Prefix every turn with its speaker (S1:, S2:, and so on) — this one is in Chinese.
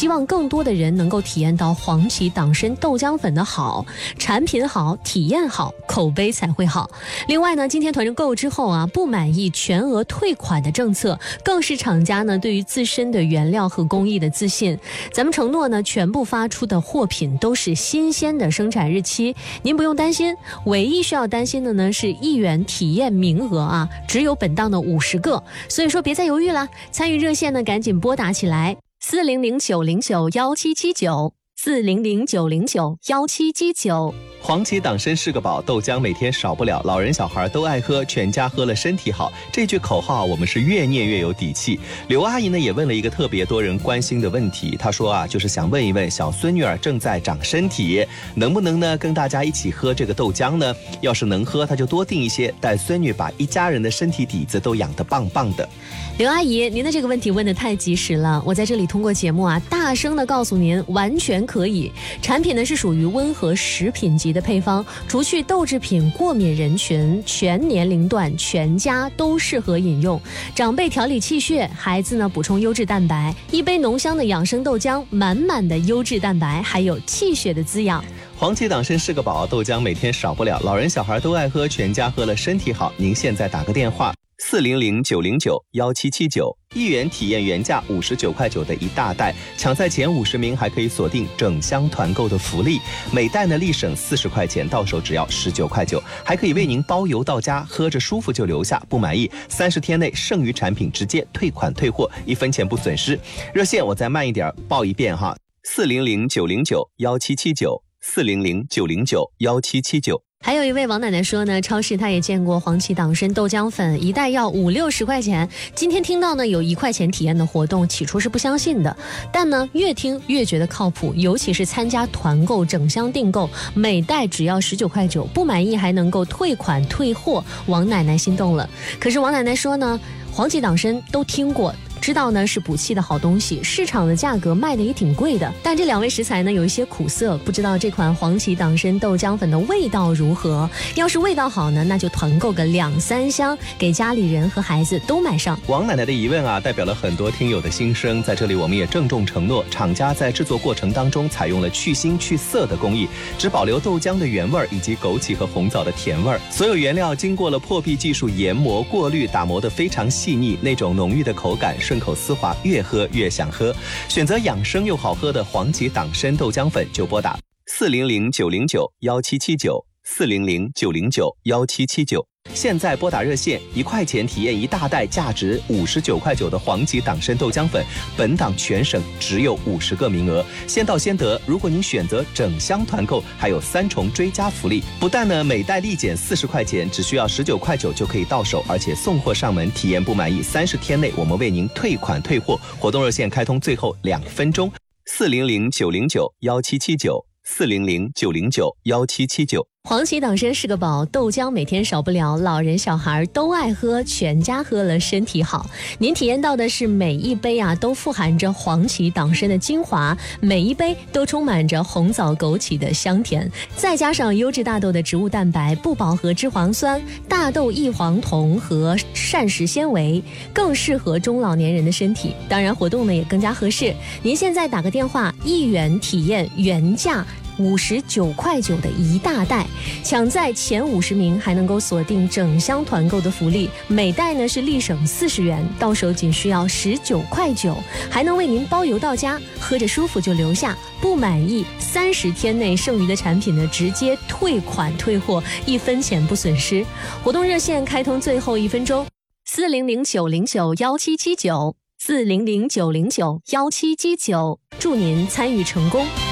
S1: 希望更多的人能够体验到黄芪党参豆浆粉的好，产品好，体验好，口碑才会好。另外呢，今天团购购之后啊，不满意全额退款的政策，更是厂家呢对于自身的原料和工艺的自信。咱们承诺呢，全部发出的货品都是新鲜的生产日期，您不用担心。唯一需要担心的呢是1元体验名额啊，只有本档的50个，所以说别再犹豫了，参与热线呢赶紧拨打起来，400-909-1779，400-909-1779。
S2: 黄芪党参是个宝，豆浆每天少不了，老人小孩都爱喝，全家喝了身体好。这句口号我们是越念越有底气。刘阿姨呢也问了一个特别多人关心的问题，她说啊，就是想问一问小孙女儿正在长身体，能不能呢跟大家一起喝这个豆浆呢？要是能喝，她就多订一些，带孙女把一家人的身体底子都养得棒棒的。
S1: 刘阿姨，您的这个问题问得太及时了，我在这里通过节目啊，大声的告诉您，完全可以。产品呢是属于温和食品级的配方，除去豆制品过敏人群，全年龄段全家都适合饮用。长辈调理气血，孩子呢补充优质蛋白，一杯浓香的养生豆浆，满满的优质蛋白，还有气血的滋养。
S2: 黄芪党参是个宝，豆浆每天少不了，老人小孩都爱喝，全家喝了身体好。您现在打个电话，400-909-1779，1元体验原价59块9的一大袋，抢在前50名还可以锁定整箱团购的福利，每袋呢立省40块钱，到手只要19块9，还可以为您包邮到家，喝着舒服就留下，不满意30天内剩余产品直接退款退货，1分钱不损失。热线我再慢一点报一遍哈，400-909-1779，400-909-1779。
S1: 还有一位王奶奶说呢，超市她也见过黄芪党参豆浆粉，一袋要50-60块钱。今天听到呢有1块钱体验的活动，起初是不相信的，但呢越听越觉得靠谱，尤其是参加团购整箱订购，每袋只要19块9，不满意还能够退款退货，王奶奶心动了。可是王奶奶说呢，黄芪党参都听过，知道呢是补气的好东西，市场的价格卖的也挺贵的，但这2味食材呢有一些苦涩，不知道这款黄芪党参豆浆粉的味道如何。要是味道好呢，那就团购个2-3箱，给家里人和孩子都买上。
S2: 王奶奶的疑问啊，代表了很多听友的心声，在这里我们也郑重承诺，厂家在制作过程当中采用了去腥去涩的工艺，只保留豆浆的原味以及枸杞和红枣的甜味，所有原料经过了破壁技术研磨过滤，打磨得非常细腻，那种浓郁的口感顺口丝滑，越喝越想喝。选择养生又好喝的黄芪党参豆浆粉，就拨打400-909-1779，400-909-1779。现在拨打热线，1块钱体验一大袋价值59块9的黄芪党参豆浆粉，本档全省只有50个名额，先到先得。如果您选择整箱团购，还有3重追加福利，不但呢每袋立减40块钱，只需要19块9就可以到手，而且送货上门，体验不满意30天内我们为您退款退货。活动热线开通最后2分钟，400-909-1779，400-909-1779。
S1: 黄芪党参是个宝，豆浆每天少不了，老人小孩都爱喝，全家喝了身体好。您体验到的是每一杯啊都富含着黄芪党参的精华，每一杯都充满着红枣枸杞的香甜，再加上优质大豆的植物蛋白、不饱和脂肪酸、大豆异黄酮和膳食纤维，更适合中老年人的身体。当然活动呢也更加合适，您现在打个电话，1元体验原价59块9的一大袋，抢在前50名还能够锁定整箱团购的福利，每袋呢是立省40元，到手仅需要19块9，还能为您包邮到家，喝着舒服就留下，不满意30天内剩余的产品呢直接退款退货，1分钱不损失。活动热线开通最后1分钟，400-909-1779，400-909-1779，祝您参与成功。